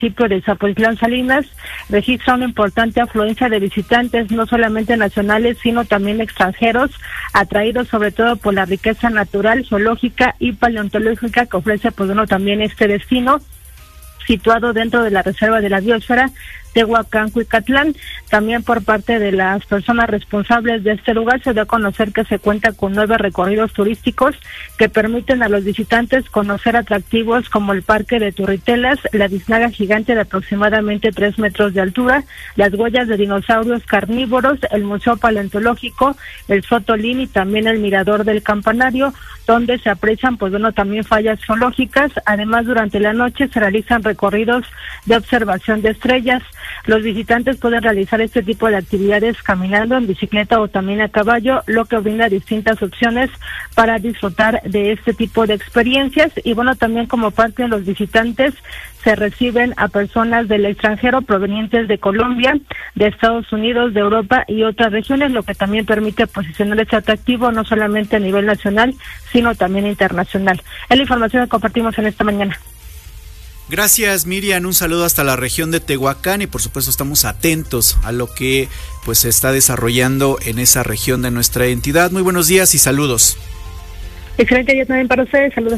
municipio de Zapotitlán Salinas registra una importante afluencia de visitantes, no solamente nacionales, sino también extranjeros, atraídos sobre todo por la riqueza natural, geológica y paleontológica que ofrece, pues bueno, también este destino, situado dentro de la Reserva de la Biosfera Tehuacán-Cuicatlán. También por parte de las personas responsables de este lugar se dio a conocer que se cuenta con 9 recorridos turísticos que permiten a los visitantes conocer atractivos como el Parque de Turritelas, la biznaga gigante de aproximadamente 3 metros de altura, las huellas de dinosaurios carnívoros, el Museo Paleontológico, el Sotolín y también el Mirador del Campanario, donde se aprecian, pues bueno, también fallas geológicas. Además, durante la noche se realizan recorridos de observación de estrellas. Los visitantes pueden realizar este tipo de actividades caminando, en bicicleta o también a caballo, lo que brinda distintas opciones para disfrutar de este tipo de experiencias. Y bueno, también como parte de los visitantes se reciben a personas del extranjero provenientes de Colombia, de Estados Unidos, de Europa y otras regiones, lo que también permite posicionar este atractivo no solamente a nivel nacional, sino también internacional. Es la información que compartimos en esta mañana. Gracias, Miriam, un saludo hasta la región de Tehuacán y por supuesto estamos atentos a lo que pues se está desarrollando en esa región de nuestra entidad. Muy buenos días y saludos. Excelente día también para ustedes, saludos.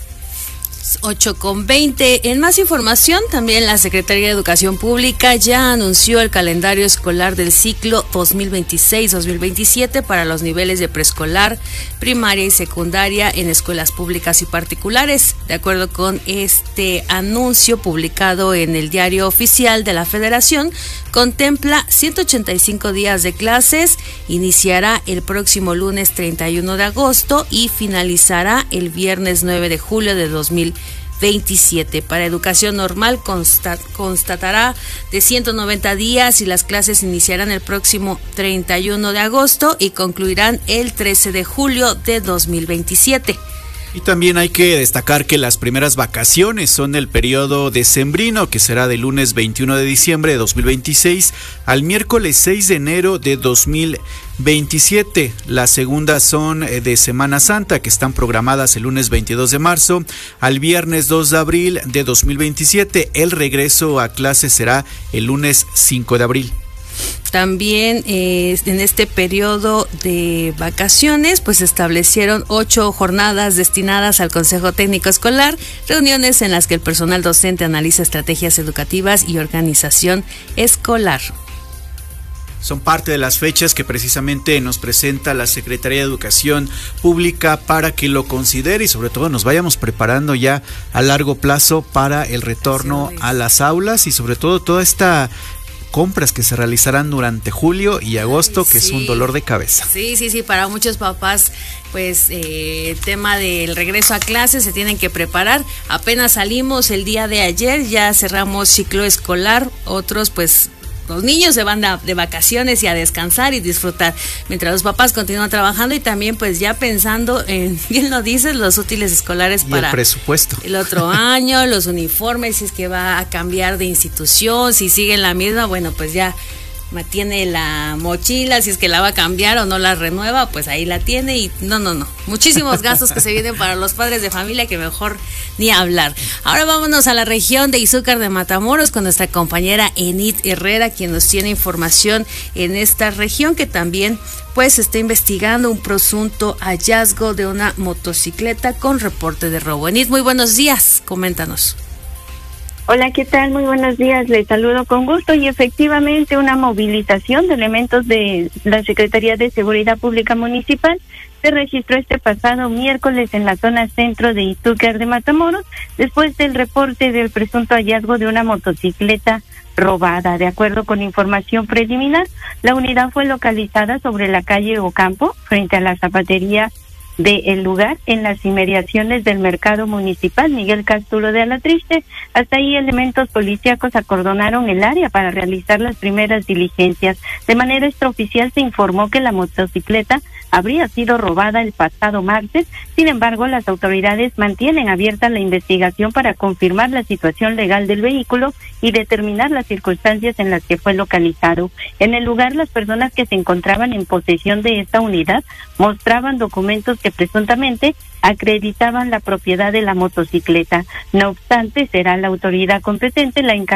8:20. En más información, también la Secretaría de Educación Pública ya anunció el calendario escolar del ciclo 2026-2027 para los niveles de preescolar, primaria y secundaria en escuelas públicas y particulares. De acuerdo con este anuncio publicado en el Diario Oficial de la Federación, contempla 185 días de clases, iniciará el próximo lunes 31 de agosto y finalizará el viernes 9 de julio de 2027. Para educación normal constatará de 190 días y las clases iniciarán el próximo 31 de agosto y concluirán el 13 de julio de 2027. Y también hay que destacar que las primeras vacaciones son el periodo decembrino, que será del lunes 21 de diciembre de 2026 al miércoles 6 de enero de 2027. Las segundas son de Semana Santa, que están programadas el lunes 22 de marzo al viernes 2 de abril de 2027. El regreso a clases será el lunes 5 de abril. También en este periodo de vacaciones pues se establecieron 8 jornadas destinadas al Consejo Técnico Escolar, reuniones en las que el personal docente analiza estrategias educativas y organización escolar. Son parte de las fechas que precisamente nos presenta la Secretaría de Educación Pública para que lo considere y sobre todo nos vayamos preparando ya a largo plazo para el retorno a las aulas y sobre todo toda esta compras que se realizarán durante julio y agosto, que es un dolor de cabeza. Sí, para muchos papás, pues tema del regreso a clases, se tienen que preparar. Apenas salimos el día de ayer, ya cerramos ciclo escolar, otros pues los niños se van de vacaciones y a descansar y disfrutar, mientras los papás continúan trabajando y también pues ya pensando en, bien lo dices, los útiles escolares y para el presupuesto el otro año, los uniformes, si es que va a cambiar de institución, si sigue en la misma, bueno, pues ya tiene la mochila, si es que la va a cambiar o no la renueva, pues ahí la tiene y no, muchísimos gastos que se vienen para los padres de familia que mejor ni hablar. Ahora vámonos a la región de Izúcar de Matamoros con nuestra compañera Enid Herrera, quien nos tiene información en esta región que también pues está investigando un presunto hallazgo de una motocicleta con reporte de robo. Enid, muy buenos días, coméntanos. Hola, ¿qué tal? Muy buenos días, les saludo con gusto y efectivamente una movilización de elementos de la Secretaría de Seguridad Pública Municipal se registró este pasado miércoles en la zona centro de Izúcar de Matamoros después del reporte del presunto hallazgo de una motocicleta robada. De acuerdo con información preliminar, la unidad fue localizada sobre la calle Ocampo, frente a la zapatería del lugar, en las inmediaciones del mercado municipal Miguel Casturo de Alatriste. Hasta ahí elementos policíacos acordonaron el área para realizar las primeras diligencias. De manera extraoficial se informó que la motocicleta habría sido robada el pasado martes. Sin embargo, las autoridades mantienen abierta la investigación para confirmar la situación legal del vehículo y determinar las circunstancias en las que fue localizado. En el lugar, las personas que se encontraban en posesión de esta unidad mostraban documentos que presuntamente acreditaban la propiedad de la motocicleta. No obstante, será la autoridad competente la encargada